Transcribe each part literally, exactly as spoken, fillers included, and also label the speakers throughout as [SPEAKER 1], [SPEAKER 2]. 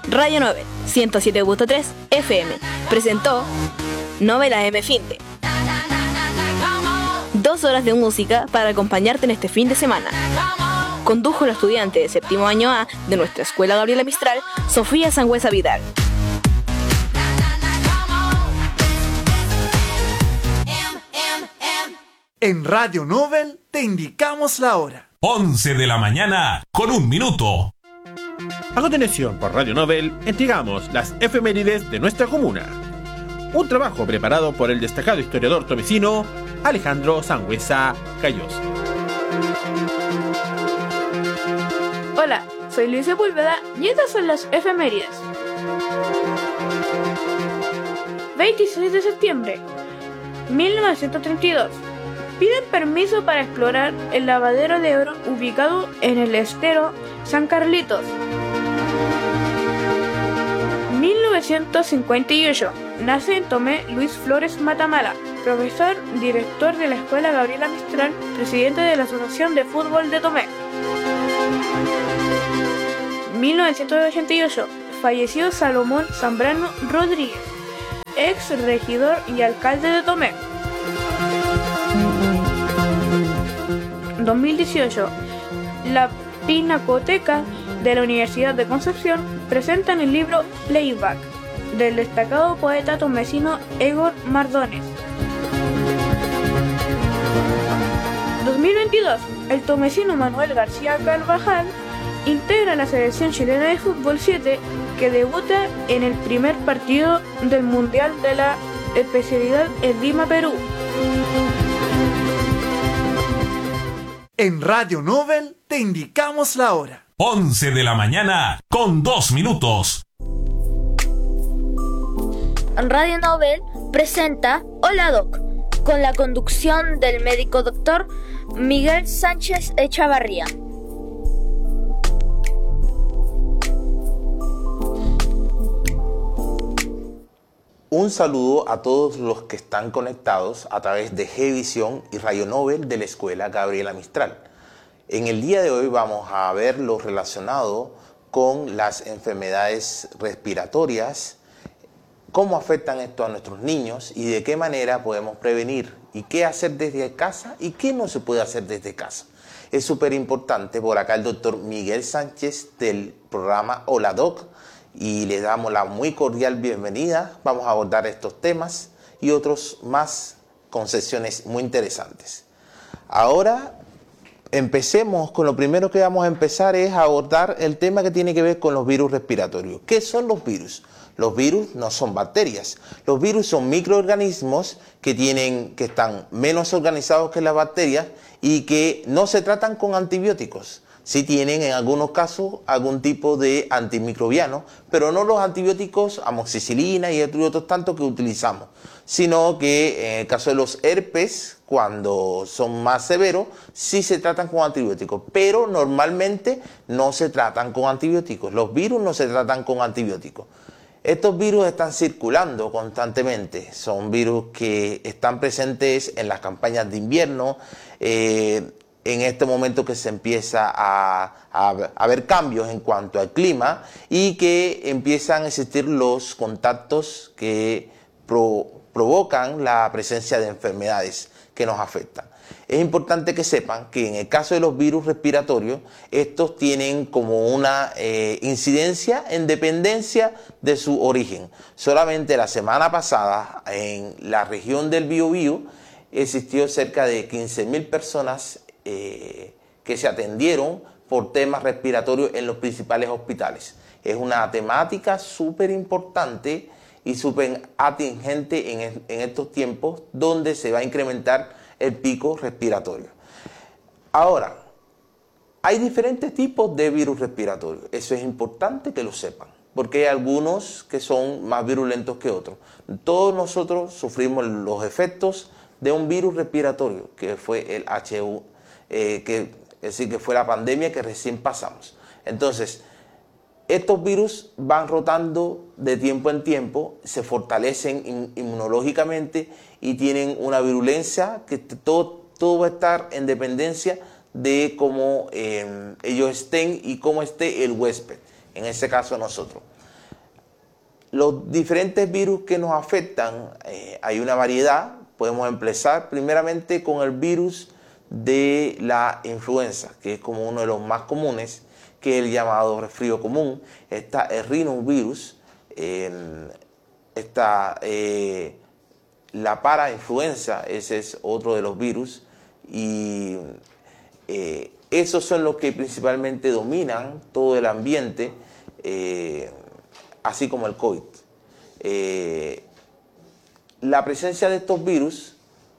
[SPEAKER 1] Radio Nobel ciento siete punto tres F M presentó Novela M Finde. Dos horas de música para acompañarte en este fin de semana. Condujo la estudiante de séptimo año A de nuestra escuela Gabriela Mistral, Sofía Sangüesa Vidal.
[SPEAKER 2] En Radio Nobel te indicamos la hora.
[SPEAKER 3] once de la mañana con un minuto.
[SPEAKER 4] A continuación, por Radio Nobel, entregamos las efemérides de nuestra comuna. Un trabajo preparado por el destacado historiador tomecino Alejandro Sangüesa Calloso.
[SPEAKER 5] Hola, soy Luis Sepúlveda y estas son las efemérides. veintiséis de septiembre mil novecientos treinta y dos. Piden permiso para explorar el lavadero de oro ubicado en el estero San Carlitos. mil novecientos cincuenta y ocho. Nace en Tomé Luis Flores Matamala, profesor, director de la Escuela Gabriela Mistral, presidente de la Asociación de Fútbol de Tomé. mil novecientos ochenta y ocho. Falleció Salomón Zambrano Rodríguez, ex regidor y alcalde de Tomé. dos mil dieciocho. La Pinacoteca de la Universidad de Concepción presenta el libro Playback del destacado poeta tomecino Egor Mardones. dos mil veintidós. El tomecino Manuel García Carvajal integra la selección chilena de fútbol siete que debuta en el primer partido del Mundial de la especialidad en Lima, Perú.
[SPEAKER 2] En Radio Nobel te indicamos la hora.
[SPEAKER 3] once de la mañana con dos minutos.
[SPEAKER 6] Radio Nobel presenta Hola Doc, con la conducción del médico doctor Miguel Sánchez Echavarría.
[SPEAKER 7] Un saludo a todos los que están conectados a través de G-Visión y Radio Nobel de la Escuela Gabriela Mistral. En el día de hoy vamos a ver lo relacionado con las enfermedades respiratorias, cómo afectan esto a nuestros niños y de qué manera podemos prevenir y qué hacer desde casa y qué no se puede hacer desde casa. Es súper importante. Por acá el doctor Miguel Sánchez del programa Hola Doc, y les damos la muy cordial bienvenida. Vamos a abordar estos temas y otros más con sesiones muy interesantes. Ahora empecemos con lo primero que vamos a empezar es a abordar el tema que tiene que ver con los virus respiratorios. ¿Qué son los virus? Los virus no son bacterias. Los virus son microorganismos que tienen, que están menos organizados que las bacterias y que no se tratan con antibióticos. Sí tienen en algunos casos algún tipo de antimicrobiano, pero no los antibióticos amoxicilina y otros tantos que utilizamos, sino que en el caso de los herpes, cuando son más severos, sí se tratan con antibióticos, pero normalmente no se tratan con antibióticos. Los virus no se tratan con antibióticos. Estos virus están circulando constantemente, son virus que están presentes en las campañas de invierno, eh, en este momento que se empieza a, a, a ver cambios en cuanto al clima y que empiezan a existir los contactos que pro, provocan la presencia de enfermedades que nos afectan. Es importante que sepan que en el caso de los virus respiratorios, estos tienen como una eh, incidencia en dependencia de su origen. Solamente la semana pasada en la región del Biobío existió cerca de quince mil personas Eh, que se atendieron por temas respiratorios en los principales hospitales. Es una temática súper importante y súper atingente en, en estos tiempos donde se va a incrementar el pico respiratorio. Ahora, hay diferentes tipos de virus respiratorios. Eso es importante que lo sepan, porque hay algunos que son más virulentos que otros. Todos nosotros sufrimos los efectos de un virus respiratorio, que fue el H uno N uno. Eh, que, es decir, que fue la pandemia que recién pasamos. Entonces, estos virus van rotando de tiempo en tiempo, se fortalecen in, inmunológicamente y tienen una virulencia que todo, todo va a estar en dependencia de cómo eh, ellos estén y cómo esté el huésped, en este caso nosotros. los diferentes virus que nos afectan, eh, hay una variedad. Podemos empezar primeramente con el virus de la influenza, que es como uno de los más comunes, que es el llamado resfrío común. Está el rinovirus, eh, está eh, la parainfluenza, ese es otro de los virus, y eh, esos son los que principalmente dominan todo el ambiente, eh, así como el COVID. Eh, la presencia de estos virus,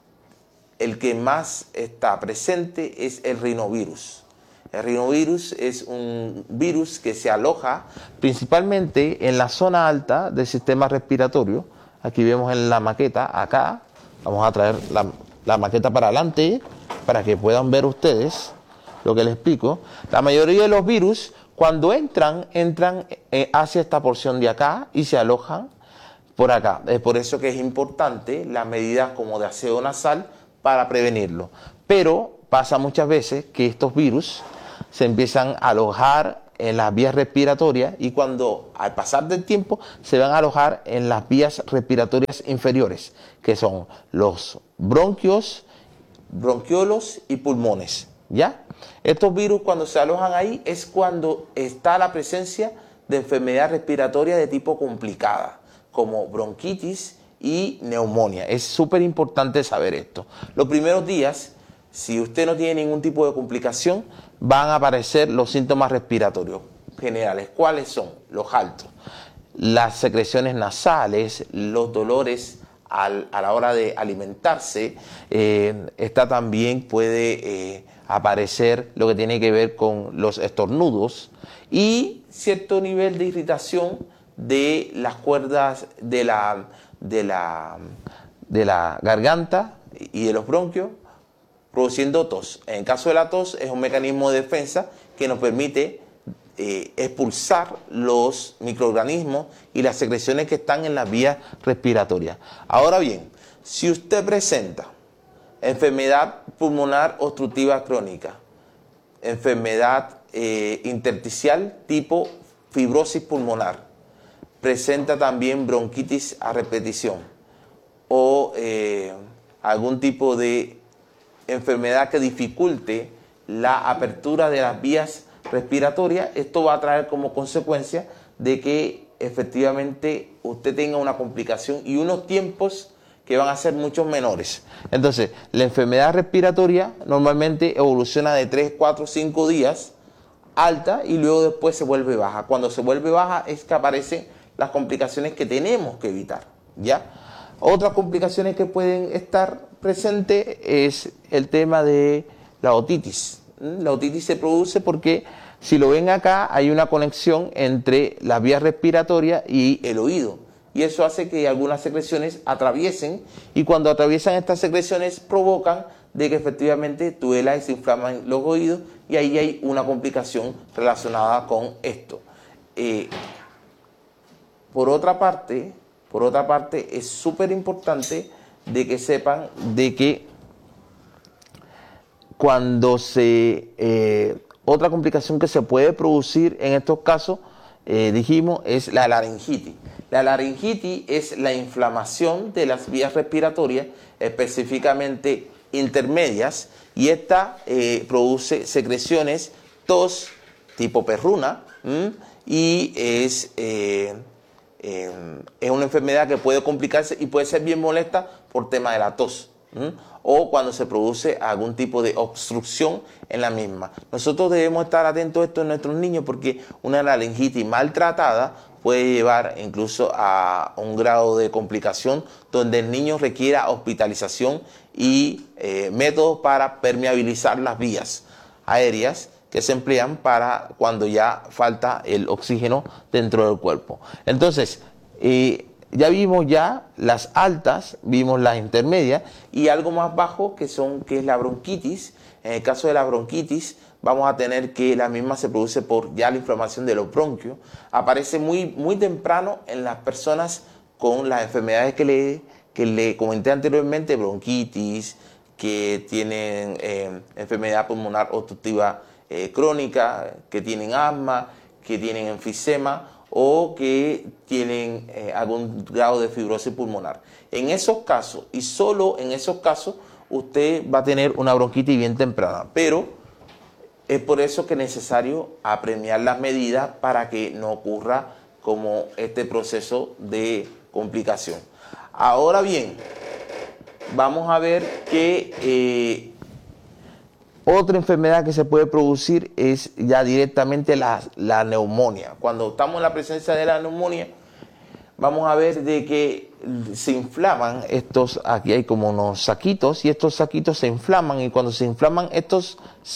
[SPEAKER 7] el que más está presente es el rinovirus. El rinovirus es un virus que se aloja principalmente en la zona alta del sistema respiratorio. Aquí vemos en la maqueta, acá, vamos a traer la, la maqueta para adelante para que puedan ver ustedes lo que les explico. La mayoría de los virus, cuando entran, entran eh, hacia esta porción de acá y se alojan por acá. Es por eso que es importante las medidas como de aseo nasal para prevenirlo. Pero pasa muchas veces que estos virus se empiezan a alojar en las vías respiratorias y cuando al pasar del tiempo se van a alojar en las vías respiratorias inferiores, que son los bronquios, bronquiolos y pulmones, ¿ya? Estos virus cuando se alojan ahí es cuando está la presencia de enfermedad respiratoria de tipo complicada, como bronquitis y neumonía. Es súper importante saber esto. Los primeros días, si usted no tiene ningún tipo de complicación, van a aparecer los síntomas respiratorios generales. ¿Cuáles son? Los altos, las secreciones nasales, los dolores al, a la hora de alimentarse. Eh, esta también puede eh, aparecer lo que tiene que ver con los estornudos y cierto nivel de irritación de las cuerdas de la, de la, de la garganta y de los bronquios, produciendo tos. En el caso de la tos es un mecanismo de defensa que nos permite eh, expulsar los microorganismos y las secreciones que están en las vías respiratorias. Ahora bien, si usted presenta enfermedad pulmonar obstructiva crónica, enfermedad eh, intersticial tipo fibrosis pulmonar, presenta también bronquitis a repetición o eh, algún tipo de enfermedad que dificulte la apertura de las vías respiratorias, esto va a traer como consecuencia de que efectivamente usted tenga una complicación y unos tiempos que van a ser mucho menores. Entonces, la enfermedad respiratoria normalmente evoluciona de tres, cuatro, cinco días alta y luego después se vuelve baja. Cuando se vuelve baja es que aparecen las complicaciones que tenemos que evitar, ¿ya? Otras complicaciones que pueden estar presentes es el tema de la otitis. La otitis se produce porque, si lo ven acá, hay una conexión entre las vías respiratorias y el oído. Y eso hace que algunas secreciones atraviesen, y cuando atraviesan estas secreciones provocan de que efectivamente duela y se inflaman los oídos, y ahí hay una complicación relacionada con esto. Eh, por otra parte, por otra parte, es súper importante de que sepan de que cuando se... Eh, otra complicación que se puede producir en estos casos, eh, dijimos, es la laringitis. La laringitis es la inflamación de las vías respiratorias, específicamente intermedias, y esta eh, produce secreciones, tos tipo perruna, ¿m? y es... Eh, Eh, es una enfermedad que puede complicarse y puede ser bien molesta por tema de la tos, ¿m? o cuando se produce algún tipo de obstrucción en la misma. Nosotros debemos estar atentos a esto en nuestros niños porque una laringitis maltratada puede llevar incluso a un grado de complicación donde el niño requiera hospitalización y eh, métodos para permeabilizar las vías aéreas que se emplean para cuando ya falta el oxígeno dentro del cuerpo. Entonces, eh, ya vimos ya las altas, vimos las intermedias y algo más bajo que son que es la bronquitis. En el caso de la bronquitis vamos a tener que la misma se produce por ya la inflamación de los bronquios. Aparece muy, muy temprano en las personas con las enfermedades que le, que le comenté anteriormente, bronquitis, que tienen eh, enfermedad pulmonar obstructiva Eh, crónica, que tienen asma, que tienen enfisema o que tienen eh, algún grado de fibrosis pulmonar. En esos casos, y solo en esos casos, usted va a tener una bronquitis bien temprana, pero es por eso que es necesario apremiar las medidas para que no ocurra como este proceso de complicación. Ahora bien, vamos a ver que eh, otra enfermedad que se puede producir es ya directamente la, la neumonía. Cuando estamos en la presencia de la neumonía, vamos a ver de que se inflaman estos, aquí hay como unos saquitos, y estos saquitos se inflaman, y cuando se inflaman estos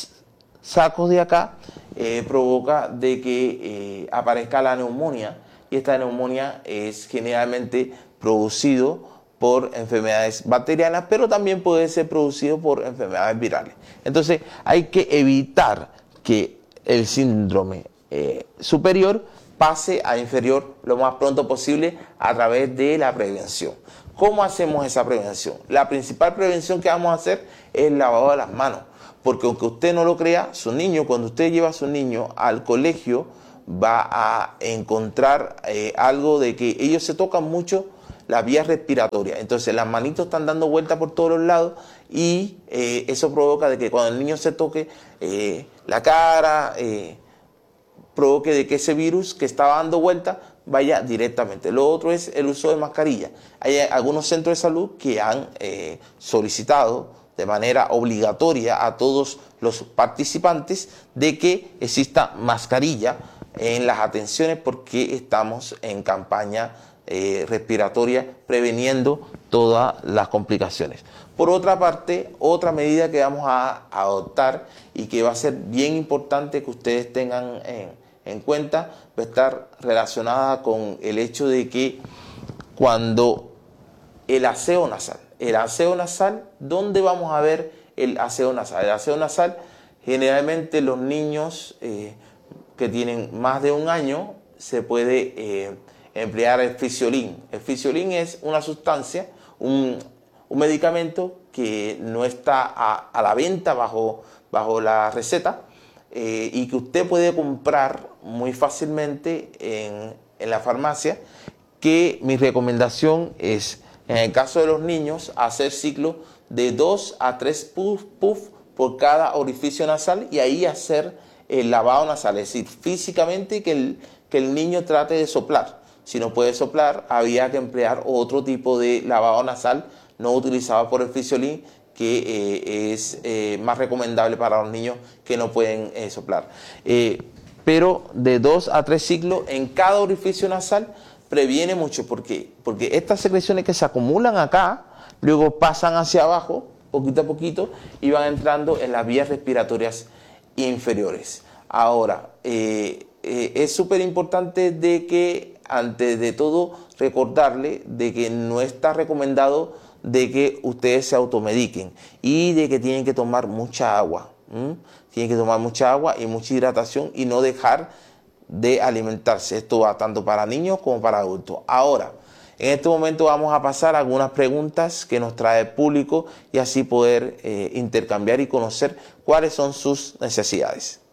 [SPEAKER 7] sacos de acá, eh, provoca de que eh, aparezca la neumonía, y esta neumonía es generalmente producido por enfermedades bacterianas, pero también puede ser producido por enfermedades virales. Entonces hay que evitar que el síndrome eh, superior pase a inferior lo más pronto posible a través de la prevención. ¿Cómo hacemos esa prevención? La principal prevención que vamos a hacer es el lavado de las manos, porque aunque usted no lo crea, su niño, cuando usted lleva a su niño al colegio, va a encontrar eh, algo de que ellos se tocan mucho las vías respiratorias. Entonces las manitos están dando vueltas por todos los lados, y eh, eso provoca de que cuando el niño se toque eh, la cara, eh, provoque de que ese virus que estaba dando vuelta vaya directamente. Lo otro es el uso de mascarilla. Hay algunos centros de salud que han eh, solicitado de manera obligatoria a todos los participantes de que exista mascarilla en las atenciones, porque estamos en campaña eh, respiratoria preveniendo todas las complicaciones. Por otra parte, otra medida que vamos a adoptar y que va a ser bien importante que ustedes tengan en en cuenta, va a estar relacionada con el hecho de que cuando el aseo nasal, el aseo nasal, ¿dónde vamos a ver el aseo nasal? El aseo nasal, generalmente los niños eh, que tienen más de un año, se puede eh, emplear el Fisiolin. El Fisiolin es una sustancia, un, un medicamento que no está a, a la venta bajo, bajo la receta, Eh, y que usted puede comprar muy fácilmente en, en la farmacia, que mi recomendación es, en el caso de los niños, hacer ciclo de dos a tres puff, puff por cada orificio nasal, y ahí hacer el lavado nasal, es decir, físicamente que el, que el niño trate de soplar. Si no puede soplar, había que emplear otro tipo de lavado nasal no utilizado por el Fisiolin, que eh, es eh, más recomendable para los niños que no pueden eh, soplar. Eh, pero de dos a tres ciclos en cada orificio nasal previene mucho. ¿Por qué? Porque estas secreciones que se acumulan acá, luego pasan hacia abajo, poquito a poquito, y van entrando en las vías respiratorias inferiores. Ahora, eh, eh, es súper importante de que, antes de todo, recordarle de que no está recomendado de que ustedes se automediquen, y de que tienen que tomar mucha agua. ¿m? Tienen que tomar mucha agua y mucha hidratación, y no dejar de alimentarse. Esto va tanto para niños como para adultos. Ahora, en este momento vamos a pasar a algunas preguntas que nos trae el público, y así poder eh, intercambiar y conocer cuáles son sus necesidades.